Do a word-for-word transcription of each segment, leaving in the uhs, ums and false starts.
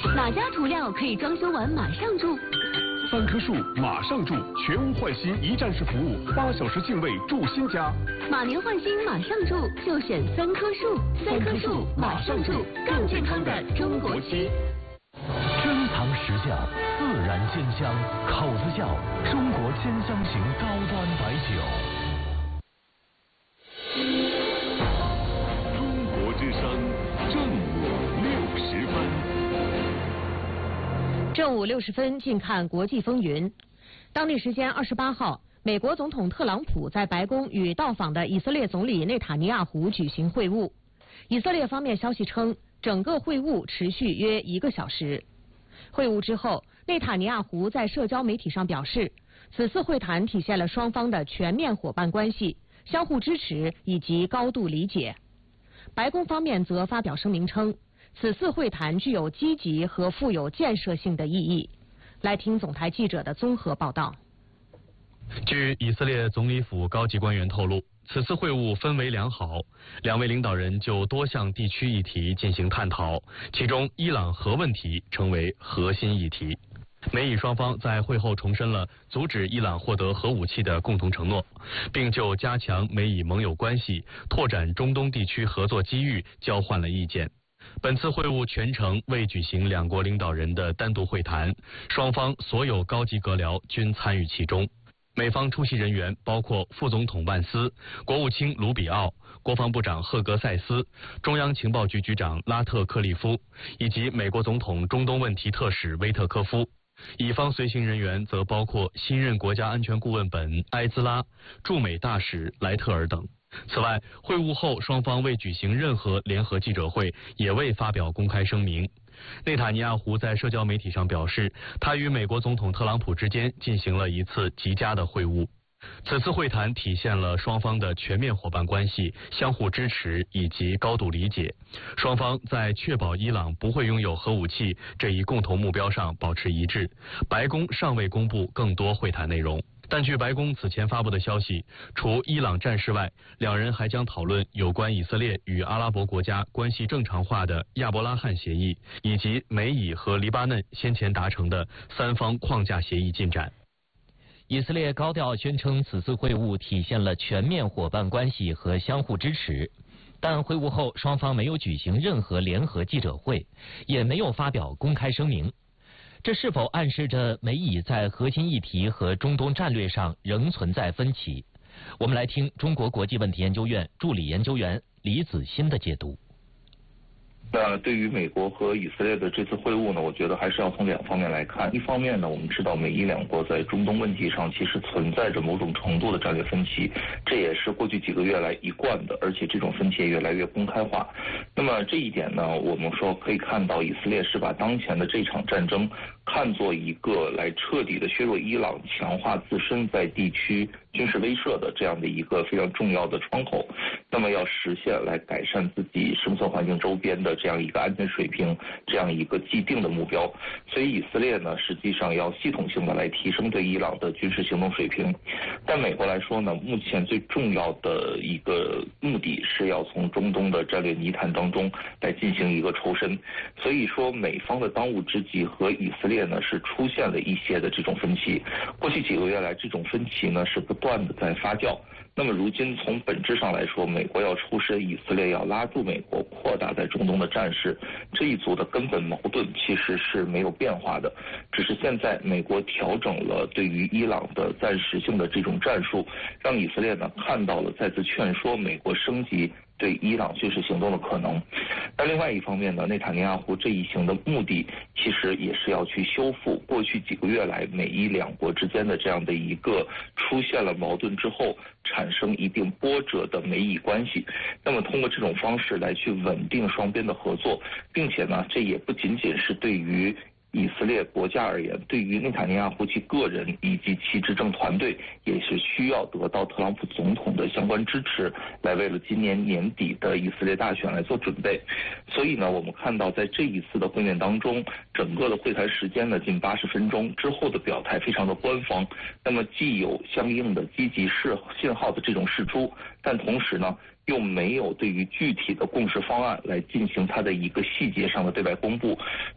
哪家涂料可以装修完马上住？ 三棵树马上住，全屋换新一站式服务，八小时净位住新家。 马年换新马上住，就选三棵树。三棵树马上住，更健康的中国区。 珍藏实窖，自然鲜香，口子窖，中国鲜香型高端白酒。 中国之声正午六十分。 正午六十分，近看国际风云。当地时间二十八号，美国总统特朗普在白宫与到访的以色列总理内塔尼亚胡举行会晤。以色列方面消息称，整个会晤持续约一个小时。会晤之后，内塔尼亚胡在社交媒体上表示，此次会谈体现了双方的全面伙伴关系、相互支持以及高度理解。白宫方面则发表声明称，此次会谈具有积极和富有建设性的意义。来听总台记者的综合报道。 据以色列总理府高级官员透露，此次会晤氛围良好，两位领导人就多项地区议题进行探讨，其中伊朗核问题成为核心议题。美以双方在会后重申了阻止伊朗获得核武器的共同承诺，并就加强美以盟友关系、拓展中东地区合作机遇交换了意见。本次会晤全程未举行两国领导人的单独会谈，双方所有高级阁僚均参与其中。美方出席人员包括副总统万斯、国务卿卢比奥、国防部长赫格塞斯、中央情报局局长拉特克利夫，以及美国总统中东问题特使威特科夫。以方随行人员则包括新任国家安全顾问本埃兹拉、驻美大使莱特尔等。此外，会晤后双方未举行任何联合记者会，也未发表公开声明。内塔尼亚胡在社交媒体上表示，他与美国总统特朗普之间进行了一次极佳的会晤。此次会谈体现了双方的全面伙伴关系、相互支持以及高度理解。双方在确保伊朗不会拥有核武器这一共同目标上保持一致。白宫尚未公布更多会谈内容。但据白宫此前发布的消息，除伊朗战事外，两人还将讨论有关以色列与阿拉伯国家关系正常化的亚伯拉罕协议，以及美以和黎巴嫩先前达成的三方框架协议进展。 以色列高调宣称此次会晤体现了全面伙伴关系和相互支持，但会晤后双方没有举行任何联合记者会，也没有发表公开声明。这是否暗示着美以在核心议题和中东战略上仍存在分歧？我们来听中国国际问题研究院助理研究员李子欣的解读。 那对于美国和以色列的这次会晤呢，我觉得还是要从两方面来看。一方面呢，我们知道美伊两国在中东问题上其实存在着某种程度的战略分歧，这也是过去几个月来一贯的，而且这种分歧也越来越公开化。那么这一点呢，我们说可以看到，以色列是把当前的这场战争看作一个来彻底的削弱伊朗、强化自身在地区军事威慑的这样的一个非常重要的窗口。那么要实现来改善自己生存环境周边的这样一个安全水平，这样一个既定的目标。所以以色列呢，实际上要系统性的来提升对伊朗的军事行动水平。但美国来说呢，目前最重要的一个目的是要从中东的战略泥潭当中来进行一个抽身。所以说，美方的当务之急和以色列呢是出现了一些的这种分歧。过去几个月来，这种分歧呢是不断的在发酵。那么如今从本质上来说，美国要抽身，以色列要拉住美国，扩大在中东的战事，这一组的根本矛盾其实是没有变化的，只是现在美国调整了对于伊朗的暂时性的这种战术，让以色列呢看到了再次劝说美国升级对伊朗军事行动的可能。但另外一方面呢，内塔尼亚胡这一行的目的其实也是要去修复过去几个月来美伊两国之间的这样的一个出现了矛盾之后产生一定波折的美以关系。那么通过这种方式来去稳定双边的合作，并且呢，这也不仅仅是对于以色列国家而言，对于内塔尼亚胡其个人以及其执政团队也是需要得到特朗普总统的相关支持，来为了今年年底的以色列大选来做准备。所以呢，我们看到在这一次的会面当中，整个的会谈时间呢近八十分钟，之后的表态非常的官方，那么既有相应的积极示信号的这种释出，但同时呢又没有对于具体的共识方案来进行它的一个细节上的对外公布。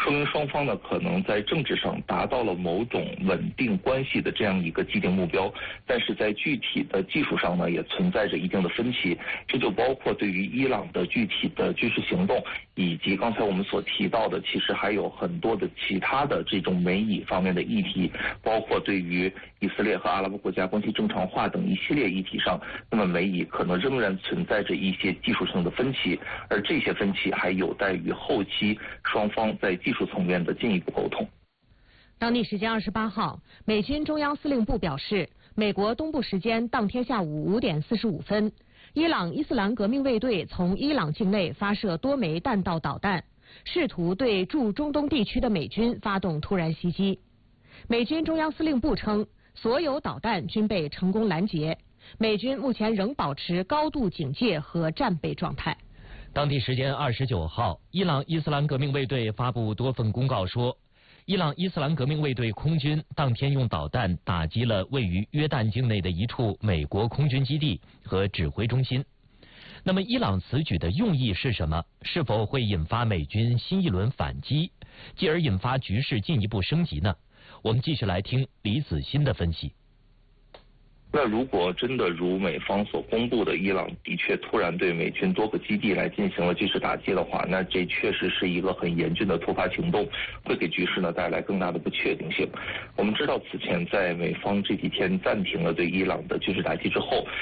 说明双方呢可能在政治上达到了某种稳定关系的这样一个既定目标，但是在具体的技术上呢也存在着一定的分歧，这就包括对于伊朗的具体的军事行动，以及刚才我们所提到的，其实还有很多的其他的这种美以方面的议题，包括对于以色列和阿拉伯国家关系正常化等一系列议题上，那么美以可能仍然存在着一些技术性的分歧，而这些分歧还有待于后期双方在技术层面的进一步沟通。 当地时间二十八号，美军中央司令部表示，美国东部时间当天下午五点四十五分，伊朗伊斯兰革命卫队从伊朗境内发射多枚弹道导弹，试图对驻中东地区的美军发动突然袭击。美军中央司令部称，所有导弹均被成功拦截，美军目前仍保持高度警戒和战备状态。 当地时间二十九号，伊朗伊斯兰革命卫队发布多份公告说，伊朗伊斯兰革命卫队空军当天用导弹打击了位于约旦境内的一处美国空军基地和指挥中心。那么，伊朗此举的用意是什么？是否会引发美军新一轮反击，继而引发局势进一步升级呢？我们继续来听李子欣的分析。 那如果真的如美方所公布的，伊朗的确突然对美军多个基地来进行了军事打击的话，那这确实是一个很严峻的突发行动，会给局势呢带来更大的不确定性。我们知道，此前在美方这几天暂停了对伊朗的军事打击之后，